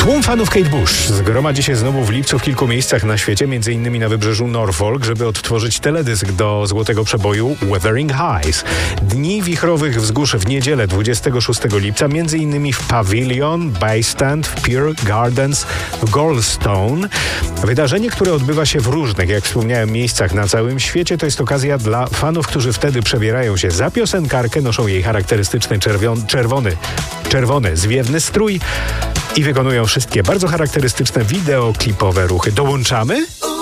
Tłum fanów Kate Bush zgromadzi się znowu w lipcu w kilku miejscach na świecie, m.in. na wybrzeżu Norfolk, żeby odtworzyć teledysk do złotego przeboju Wuthering Heights. Dni wichrowych wzgórz w niedzielę 26 lipca, m.in. w Pavilion, Baystand, w Pure Gardens, w Goldstone. Wydarzenie, które odbywa się w różnych, jak wspomniałem, miejscach na całym świecie, to jest okazja dla fanów, którzy wtedy przebierają się za piosenkarkę, noszą jej charakterystyczny czerwony, zwiewny strój i wykonują wszystkie bardzo charakterystyczne wideoklipowe ruchy. Dołączamy?